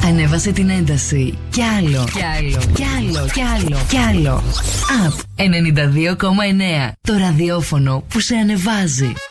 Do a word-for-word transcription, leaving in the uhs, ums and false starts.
Ανέβασε την ένταση. Κι άλλο. Κι άλλο. Κι άλλο. Κι άλλο. Κι άλλο. Απ ενενήντα δύο κόμμα εννέα. Το ραδιόφωνο που σε ανεβάζει.